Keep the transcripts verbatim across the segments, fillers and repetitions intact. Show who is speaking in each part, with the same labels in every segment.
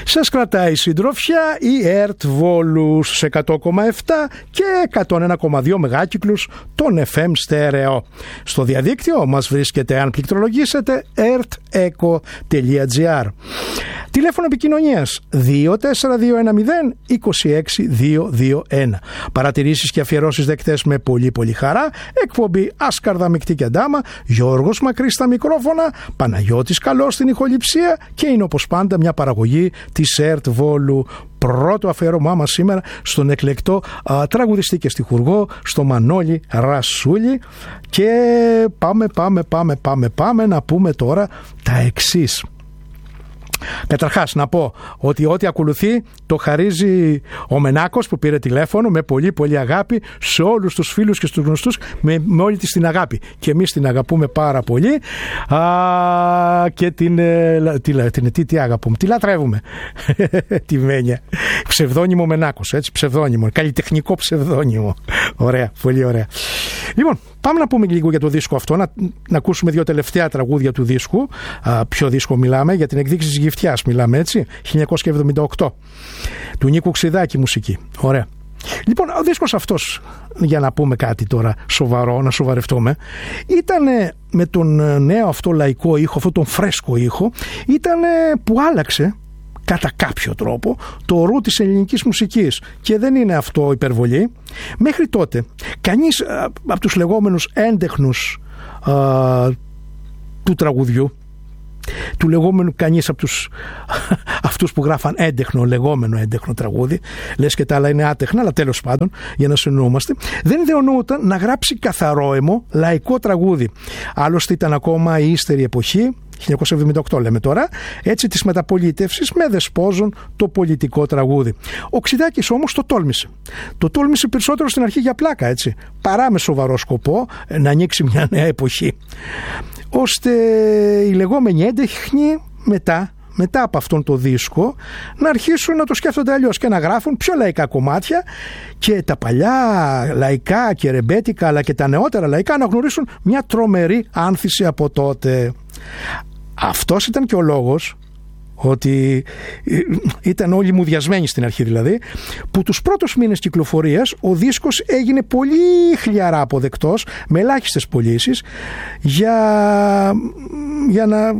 Speaker 1: Σας κρατάει συντροφιά η ΕΡΤ Βόλου στους εκατό κόμμα επτά και εκατόν ένα κόμμα δύο μεγάκυκλους των εφ εμ στέρεο. Στο διαδίκτυο μας βρίσκεται αν πληκτρολογήσετε ερτ εκο τελεία τζι άρ. Τηλέφωνο επικοινωνίας δύο τέσσερα δύο ένα μηδέν είκοσι έξι διακόσια είκοσι ένα. Παρατηρήσεις και αφιερώσεις δεκτές με πολύ πολύ χαρά. Εκπομπή Άσκαρδα Μικτή και Αντάμα. Γιώργος Μακρύς στα μικρόφωνα, Παναγιώτης Καλός στην ηχοληψία και είναι όπως πάντα μια παραγωγή της ΕΡΤ Βόλου. Πρώτο αφιέρωμά μας σήμερα στον εκλεκτό α, τραγουδιστή και στιχουργό, στο Μανώλη Ρασούλη, και πάμε πάμε πάμε πάμε πάμε να πούμε τώρα τα εξής. Καταρχάς να πω ότι ό,τι ακολουθεί το χαρίζει ο Μενάκος που πήρε τηλέφωνο με πολύ πολύ αγάπη σε όλους τους φίλους και στους γνωστούς, με, με όλη της την αγάπη, και εμείς την αγαπούμε πάρα πολύ. Α, και την, την, την τι, τι αγαπούμε, τη λατρεύουμε. Τη Μένια. Ψευδόνυμο Μενάκος, έτσι, ψευδόνυμο, καλλιτεχνικό ψευδόνυμο. Ωραία, πολύ ωραία. Λοιπόν, πάμε να πούμε λίγο για το δίσκο αυτό, να, να ακούσουμε δύο τελευταία τραγούδια του δίσκου. Α, ποιο δίσκο μιλάμε? Για την εκδίκηση της Γυφτιάς μιλάμε, έτσι, χίλια εννιακόσια εβδομήντα οκτώ, του Νίκου Ξηδάκη μουσική. Ωραία. Λοιπόν, ο δίσκος αυτός, για να πούμε κάτι τώρα σοβαρό, να σοβαρευτούμε, ήταν με τον νέο αυτό λαϊκό ήχο, αυτόν τον φρέσκο ήχο, ήταν που άλλαξε κατά κάποιο τρόπο το ρου της ελληνικής μουσικής, και δεν είναι αυτό υπερβολή. Μέχρι τότε κανείς α, από τους λεγόμενους έντεχνους α, του τραγουδιού, του λεγόμενου κανείς από τους αυτούς που γράφαν έντεχνο, λεγόμενο έντεχνο τραγούδι, λες και τα άλλα είναι άτεχνα, αλλά τέλος πάντων, για να συνοούμαστε, δεν δεονόταν να γράψει καθαρόαιμο λαϊκό τραγούδι. Άλλωστε ήταν ακόμα η ύστερη εποχή, χίλια εννιακόσια εβδομήντα οκτώ λέμε τώρα, έτσι, της μεταπολίτευσης, με δεσπόζον το πολιτικό τραγούδι. Ο Ξηδάκης όμως το τόλμησε. Το τόλμησε περισσότερο στην αρχή για πλάκα, έτσι, παρά με σοβαρό σκοπό να ανοίξει μια νέα εποχή, ώστε οι λεγόμενοι έντεχνοι μετά, μετά από αυτόν το δίσκο, να αρχίσουν να το σκέφτονται αλλιώς και να γράφουν πιο λαϊκά κομμάτια, και τα παλιά λαϊκά και ρεμπέτικα αλλά και τα νεότερα λαϊκά να γνωρίσουν μια τρομερή άνθηση από τότε. Αυτός ήταν και ο λόγος, ότι ήταν όλοι μουδιασμένοι στην αρχή δηλαδή, που τους πρώτους μήνες κυκλοφορίας ο δίσκος έγινε πολύ χλιαρά αποδεκτός, με ελάχιστες πωλήσεις, για, για να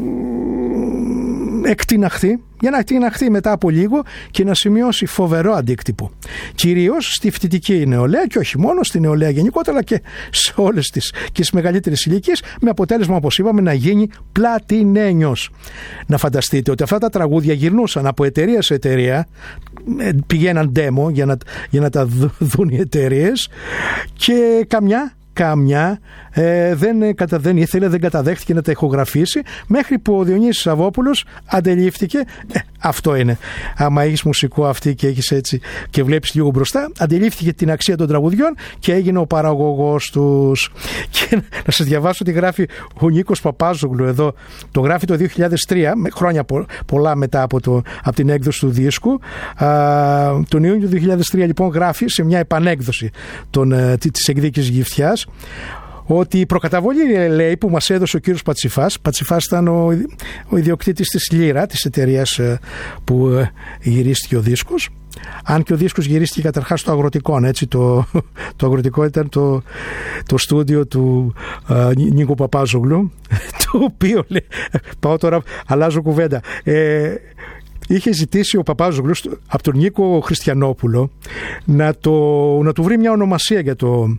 Speaker 1: εκτιναχθεί για να εκτιναχθεί μετά από λίγο και να σημειώσει φοβερό αντίκτυπο, κυρίως στη φοιτητική νεολαία, και όχι μόνο στη νεολαία γενικότερα, αλλά και σε όλες τις και στις μεγαλύτερες ηλικίες, με αποτέλεσμα, όπως είπαμε, να γίνει πλατινένιος. Να φανταστείτε ότι αυτά τα τραγούδια γυρνούσαν από εταιρεία σε εταιρεία, πηγαίναν demo για να, για να τα δουν οι εταιρείες, και καμιά Καμιά ε, δεν, κατα, δεν ήθελε, δεν καταδέχτηκε να τα ηχογραφήσει, μέχρι που ο Διονύσης Σαββόπουλος αντελήφθηκε. Ε, αυτό είναι. Άμα έχεις μουσικό αυτή και έχεις έτσι και βλέπεις λίγο μπροστά, αντελήφθηκε την αξία των τραγουδιών και έγινε ο παραγωγός τους. Και να σας διαβάσω τι γράφει ο Νίκος Παπάζογλου εδώ. Το γράφει το δύο χιλιάδες τρία, χρόνια πολλά μετά από, το, από την έκδοση του δίσκου. Α, τον Ιούνιο του δύο χιλιάδες τρία λοιπόν γράφει σε μια επανέκδοση των, της εκδίκησης Γυφτιάς, ότι η προκαταβολή, λέει, που μας έδωσε ο κύριος Πατσιφάς, Πατσιφάς ήταν ο, ο ιδιοκτήτης της Λύρα, της εταιρείας που γυρίστηκε ο δίσκος, αν και ο δίσκος γυρίστηκε καταρχάς στο Αγροτικό, έτσι, το, το Αγροτικό ήταν το, το στούντιο του α, Νίκου Παπάζογλου, το οποίο, λέει, πάω τώρα, αλλάζω κουβέντα, ε, είχε ζητήσει ο Παπάζογλους από τον Νίκο Χριστιανόπουλο να, το, να του βρει μια ονομασία για το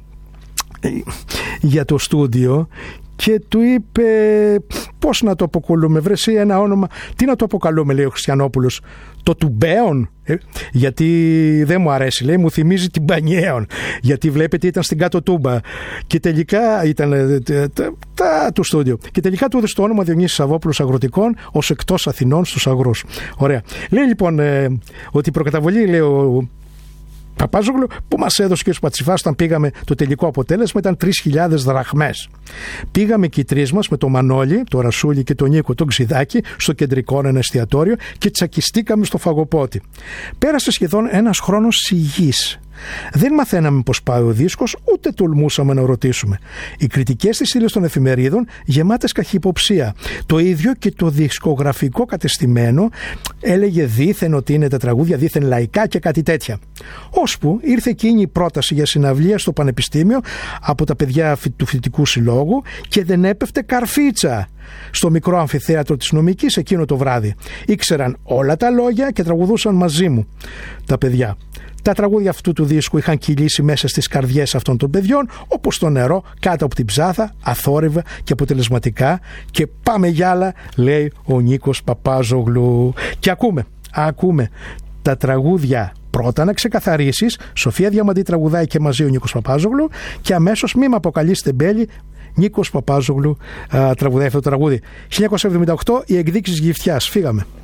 Speaker 1: για το στούντιο, και του είπε πώς να το αποκαλούμε, βρε εσύ ένα όνομα, τι να το αποκαλούμε, λέει ο Χριστιανόπουλος, το Τουμπέον, ε, γιατί δεν μου αρέσει, λέει, μου θυμίζει την Πανιέον, γιατί βλέπετε ήταν στην κάτω Τούμπα, και τελικά ήταν τα, τα, τα, το στούντιο, και τελικά του έδωσε το όνομα Διονύσης Σαββόπουλος Αγροτικών, ως εκτός Αθηνών στους αγρούς. Ωραία. Λέει λοιπόν ε, ότι η προκαταβολή, λέει ο Παπάζογλου, που μας έδωσε και ο Πατσιφάς όταν πήγαμε, το τελικό αποτέλεσμα ήταν τρεις χιλιάδες δραχμές. Πήγαμε και οι τρεις μας με τον Μανώλη, τον Ρασούλη και τον Νίκο τον Ξηδάκη στο κεντρικό ένα εστιατόριο και τσακιστήκαμε στο φαγοπότη. Πέρασε σχεδόν ένας χρόνος σιγής. Δεν μαθαίναμε πώς πάει ο δίσκος, ούτε τολμούσαμε να ρωτήσουμε. Οι κριτικές στις ύλες των εφημερίδων γεμάτες καχυποψία. Το ίδιο και το δισκογραφικό κατεστημένο έλεγε δήθεν ότι είναι τα τραγούδια δήθεν λαϊκά και κάτι τέτοια. Ώσπου ήρθε εκείνη η πρόταση για συναυλία στο Πανεπιστήμιο από τα παιδιά του Φοιτητικού Συλλόγου και δεν έπεφτε καρφίτσα στο μικρό αμφιθέατρο της Νομικής εκείνο το βράδυ. Ήξεραν όλα τα λόγια και τραγουδούσαν μαζί μου τα παιδιά. Τα τραγούδια αυτού του δίσκου είχαν κυλήσει μέσα στις καρδιές αυτών των παιδιών όπως το νερό κάτω από την ψάθα, αθόρυβα και αποτελεσματικά. Και πάμε για άλλα, λέει ο Νίκος Παπάζογλου. Και ακούμε, ακούμε τα τραγούδια πρώτα να ξεκαθαρίσεις. Σοφία Διαμαντή τραγουδάει και μαζί ο Νίκος Παπάζογλου και αμέσως μη με αποκαλείς τεμπέλη. Νίκος Παπάζογλου α, τραγουδάει αυτό το τραγούδι. χίλια εννιακόσια εβδομήντα οκτώ, οι εκδείξεις Γυφτιάς. Φύγαμε.